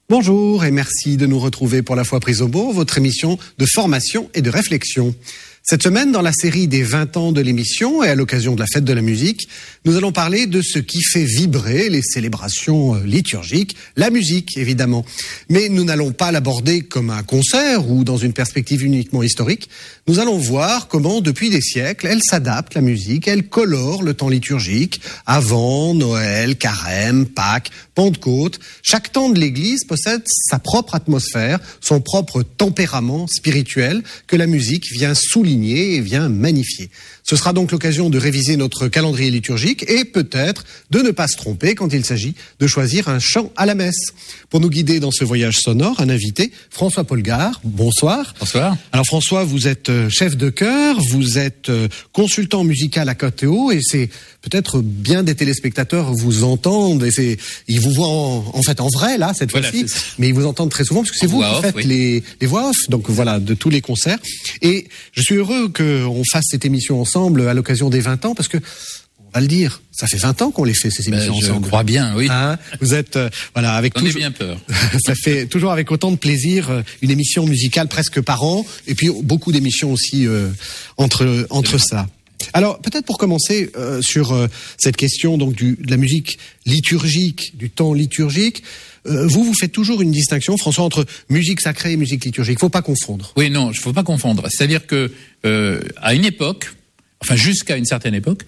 Bonjour et merci de nous retrouver pour La Foi prise au mot, votre émission de formation et de réflexion. Cette semaine, dans la série des 20 ans de l'émission et à l'occasion de la fête de la musique, nous allons parler de ce qui fait vibrer les célébrations liturgiques, la musique évidemment. Mais nous n'allons pas l'aborder comme un concert ou dans une perspective uniquement historique. Nous allons voir comment, depuis des siècles, elle s'adapte, la musique, elle colore le temps liturgique, avant, Noël, Carême, Pâques, Pentecôte. Chaque temps de l'Église possède sa propre atmosphère, son propre tempérament spirituel que la musique vient souligner et vient magnifier. Ce sera donc l'occasion de réviser notre calendrier liturgique et peut-être de ne pas se tromper quand il s'agit de choisir un chant à la messe. Pour nous guider dans ce voyage sonore, un invité, François Polgar. Bonsoir. Bonsoir. Alors François, vous êtes chef de chœur, vous êtes consultant musical à Côte-Haut et c'est peut-être bien des téléspectateurs vous entendent et ils vous voient en fait en vrai là cette fois-ci, mais ils vous entendent très souvent parce que c'est vous qui faites les voix off, donc voilà, de tous les concerts. Et je suis heureux qu'on fasse cette émission ensemble à l'occasion des 20 ans parce que, on va le dire, ça fait 20 ans qu'on les fait ces émissions ensemble. Je crois bien, oui. Hein, vous êtes voilà avec J'en ai bien peur. Ça fait toujours avec autant de plaisir une émission musicale presque par an et puis beaucoup d'émissions aussi entre ça. Alors peut-être pour commencer sur cette question donc de la musique liturgique, du temps liturgique, vous faites toujours une distinction, François, entre musique sacrée et musique liturgique. Faut pas confondre. Oui, non, il faut pas confondre. C'est-à-dire que à une époque, enfin jusqu'à une certaine époque,